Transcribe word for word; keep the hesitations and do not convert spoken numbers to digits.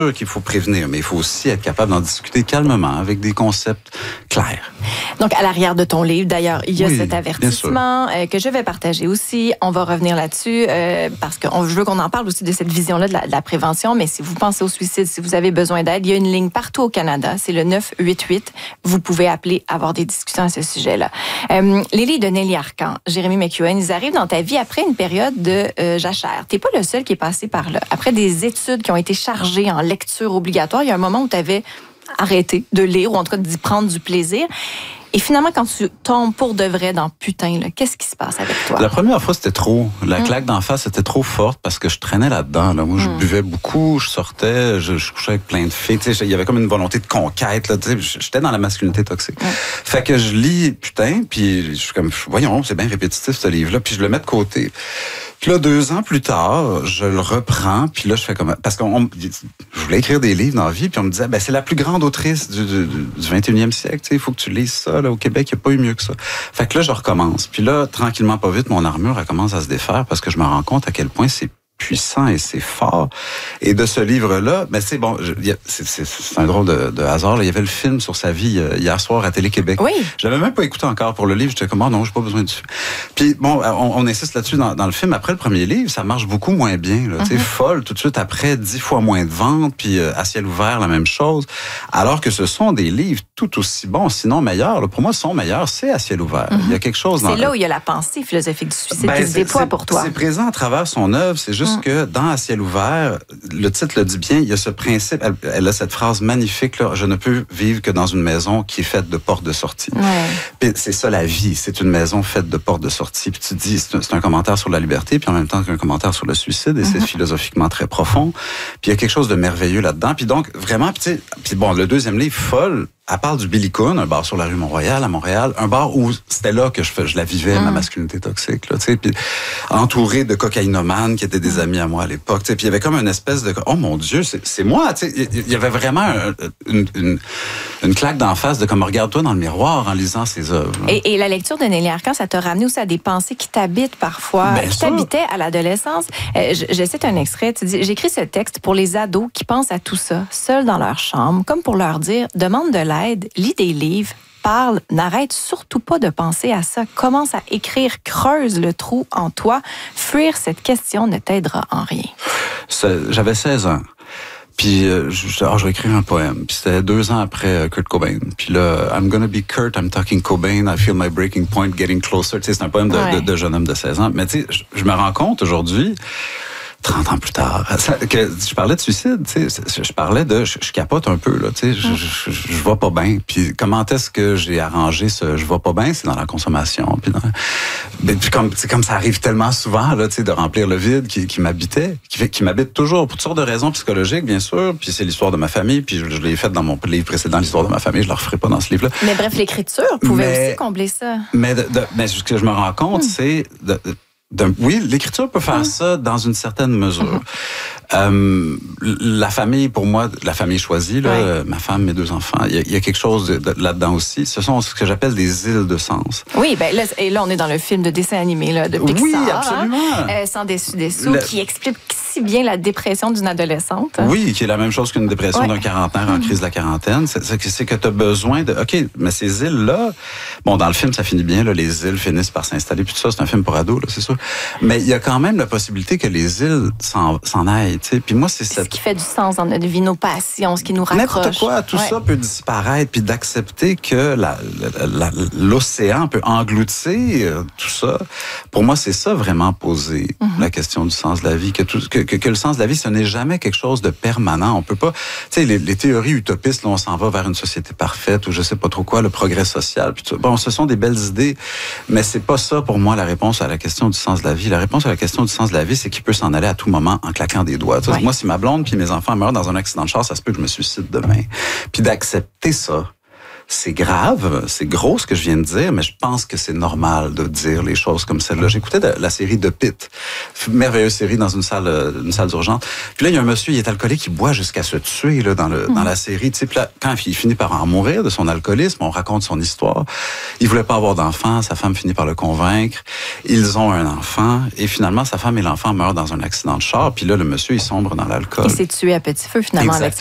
qu'il faut prévenir, mais il faut aussi être capable d'en discuter calmement avec des concepts clairs. Donc, à l'arrière de ton livre, d'ailleurs, il y a oui, cet avertissement euh, que je vais partager aussi. On va revenir là-dessus euh, parce que on, je veux qu'on en parle aussi de cette vision-là de la, de la prévention. Mais si vous pensez au suicide, si vous avez besoin d'aide, il y a une ligne partout au Canada. C'est le neuf huit huit. Vous pouvez appeler, avoir des discussions à ce sujet-là. Euh, les livres de Nelly Arcan, Jérémy McEwen, ils arrivent dans ta vie après une période de euh, jachère. T'es pas le seul qui est passé par là. Après des études qui ont été chargées en lecture obligatoire, il y a un moment où tu avais arrêté de lire ou en tout cas d'y prendre du plaisir. Et finalement, quand tu tombes pour de vrai dans putain, là, qu'est-ce qui se passe avec toi? La première fois, c'était trop. La mm. claque d'en face était trop forte parce que je traînais là-dedans. Là. Moi, je mm. buvais beaucoup, je sortais, je, je couchais avec plein de filles. Il y avait comme une volonté de conquête. Là, j'étais dans la masculinité toxique. Mm. Fait que je lis putain, puis je suis comme, voyons, c'est bien répétitif ce livre-là, puis je le mets de côté. Puis là, deux ans plus tard, je le reprends, puis là, je fais comme... Parce que je voulais écrire des livres dans la vie, puis on me disait, ben c'est la plus grande autrice du, du, du vingt et unième siècle, il faut que tu lises ça. Là, au Québec, il n'y a pas eu mieux que ça. Fait que là, je recommence. Puis là, tranquillement, pas vite, mon armure, elle commence à se défaire parce que je me rends compte à quel point c'est puissant et c'est fort. Et de ce livre-là, mais c'est bon, je, c'est, c'est, c'est un drôle de, de hasard. Là. Il y avait le film sur sa vie euh, hier soir à Télé-Québec. Oui. Je l'avais même pas écouté encore pour le livre. J'étais comme, oh non, j'ai pas besoin de... Puis bon, on, on insiste là-dessus dans, dans le film. Après le premier livre, ça marche beaucoup moins bien. Là, mm-hmm. Folle, tout de suite après, dix fois moins de ventes, puis euh, À ciel ouvert, la même chose. Alors que ce sont des livres tout aussi bons, sinon meilleurs. Là. Pour moi, son meilleur, c'est À ciel ouvert. Mm-hmm. Il y a quelque chose dans... C'est là où il y a la pensée philosophique du suicide ben, qui se déploie pour toi. C'est présent à travers son œuvre. C'est juste mm. que dans À ciel ouvert, le titre le dit bien, il y a ce principe, elle, elle a cette phrase magnifique, là, je ne peux vivre que dans une maison qui est faite de portes de sortie. Ouais. Puis c'est ça la vie, c'est une maison faite de portes de sortie. Puis tu te dis, c'est un, c'est un commentaire sur la liberté, puis en même temps qu'un commentaire sur le suicide, et mm-hmm. c'est philosophiquement très profond. Puis il y a quelque chose de merveilleux là-dedans. Puis donc, vraiment, puis, puis bon, le deuxième livre, Folle, elle parle du Billy Coon, un bar sur la rue Mont-Royal à Montréal, un bar où c'était là que je, je la vivais, mm. ma masculinité toxique, là, tu sais, puis entouré de cocaïnomanes qui étaient des amis à moi à l'époque, tu sais, puis il y avait comme une espèce de, oh mon Dieu, c'est, c'est moi, tu sais, il y avait vraiment un, une, une, une claque d'en face de comme regarde-toi dans le miroir en lisant ses œuvres. Et, et la lecture de Nelly Arcan, ça t'a ramené aussi à des pensées qui t'habitent parfois, ben qui ça. t'habitaient à l'adolescence. Euh, je, je cite un extrait, tu dis, j'écris ce texte pour les ados qui pensent à tout ça, seuls dans leur chambre, comme pour leur dire, demande de l'aide, lis des livres, parle, n'arrête surtout pas de penser à ça. Commence à écrire, creuse le trou en toi. Fuir cette question ne t'aidera en rien. C'est, j'avais seize ans. Puis euh, je, oh, je vais écrire un poème. Puis c'était deux ans après euh, Kurt Cobain. Puis là, I'm gonna be Kurt, I'm talking Cobain, I feel my breaking point getting closer. Tu sais, c'est un poème de, ouais. de, de jeune homme de seize ans. Mais tu sais, je, je me rends compte aujourd'hui, trente ans plus tard, que je parlais de suicide, tu sais, je parlais de, je, je capote un peu, là, tu sais, je, je, je, je vais pas bien. Puis comment est-ce que j'ai arrangé ce je vais pas bien, c'est dans la consommation. Puis, dans, puis comme, c'est comme ça arrive tellement souvent, là, tu sais, de remplir le vide qui, qui m'habitait, qui, qui m'habite toujours pour toutes sortes de raisons psychologiques, bien sûr. Puis c'est l'histoire de ma famille, puis je, je l'ai fait dans mon livre précédent, l'histoire de ma famille, je le referai pas dans ce livre-là. Mais bref, l'écriture pouvait mais, aussi combler ça. Mais, de, de, mais ce que je me rends compte, hmm. c'est de, de, de, oui, l'écriture peut faire mmh. ça dans une certaine mesure. Mmh. Euh, la famille, pour moi, la famille choisie, là, ouais. ma femme, mes deux enfants, il y, y a quelque chose de, de, là-dedans aussi. Ce sont ce que j'appelle des îles de sens. Oui, ben là, et là, on est dans le film de dessin animé là, de Pixar. Oui, absolument. Hein, euh, Sans dessus dessous, le... qui explique si bien la dépression d'une adolescente. Oui, qui est la même chose qu'une dépression ouais. d'un quarantenaire en mmh. crise de la quarantaine. C'est, c'est, c'est que tu as besoin de... OK, mais ces îles-là... Bon, dans le film, ça finit bien, là, les îles finissent par s'installer, puis tout ça, c'est un film pour ados, là, c'est sûr. Mais il y a quand même la possibilité que les îles s'en, s'en aillent, tu sais. Puis moi, c'est cette... Ce qui fait du sens dans notre vie, nos passions, ce qui nous raccroche. N'importe quoi, tout ouais. ça peut disparaître, puis d'accepter que la, la, la, l'océan peut engloutir tout ça. Pour moi, c'est ça vraiment poser mm-hmm. la question du sens de la vie, que, tout, que, que, que le sens de la vie, ce n'est jamais quelque chose de permanent. On peut pas... Tu sais, les, les théories utopistes, là, on s'en va vers une société parfaite, ou je sais pas trop quoi, le progrès social, puis tout. Bon, ce sont des belles idées, mais c'est pas ça, pour moi, la réponse à la question du sens de la vie. La réponse à la question du sens de la vie, c'est qu'il peut s'en aller à tout moment en claquant des doigts. Ouais. Moi, si ma blonde puis mes enfants meurent dans un accident de char, ça se peut que je me suicide demain. Puis d'accepter ça, c'est grave, c'est gros ce que je viens de dire, mais je pense que c'est normal de dire les choses comme celle-là. J'écoutais de, la série The Pitt, merveilleuse série dans une salle, une salle d'urgence. Puis là, il y a un monsieur, il est alcoolique, il boit jusqu'à se tuer là, dans, le, mmh. dans la série. Tu sais, puis là, quand il finit par en mourir de son alcoolisme, on raconte son histoire. Il voulait pas avoir d'enfant, sa femme finit par le convaincre. Ils ont un enfant et finalement, sa femme et l'enfant meurent dans un accident de char. Puis là, le monsieur, il sombre dans l'alcool. Il s'est tué à petit feu finalement. Exactement. Avec